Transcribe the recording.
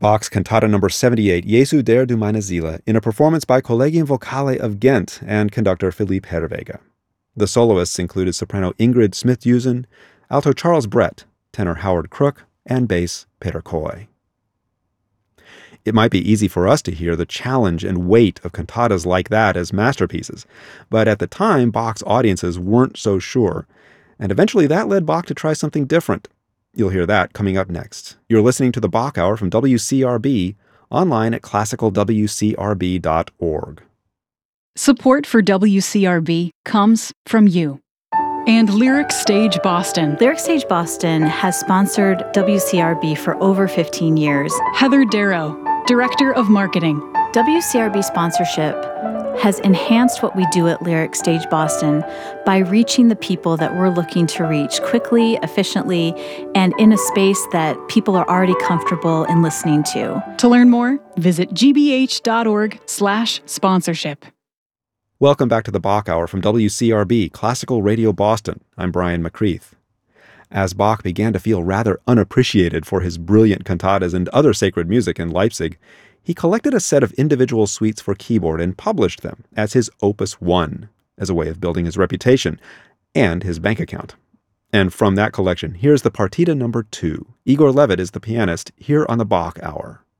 Bach's Cantata No. 78, Jesu der du meine Seele, in a performance by Collegium Vocale of Ghent and conductor Philippe Herreweghe. The soloists included soprano Ingrid Smith-Jusen, alto Charles Brett, tenor Howard Crook, and bass Peter Coy. It might be easy for us to hear the challenge and weight of cantatas like that as masterpieces, but at the time, Bach's audiences weren't so sure, and eventually that led Bach to try something different. You'll hear that coming up next. You're listening to the Bach Hour from WCRB, online at classicalwcrb.org. Support for WCRB comes from you. And Lyric Stage Boston. Lyric Stage Boston has sponsored WCRB for over 15 years. Heather Darrow, Director of Marketing. WCRB sponsorship has enhanced what we do at Lyric Stage Boston by reaching the people that we're looking to reach quickly, efficiently, and in a space that people are already comfortable in listening to. To learn more, visit gbh.org/sponsorship. Welcome back to the Bach Hour from WCRB, Classical Radio Boston. I'm Brian McCreath. As Bach began to feel rather unappreciated for his brilliant cantatas and other sacred music in Leipzig, he collected a set of individual suites for keyboard and published them as his Opus 1, as a way of building his reputation and his bank account. And from that collection, here's the Partita No. 2. Igor Levit is the pianist here on the Bach Hour.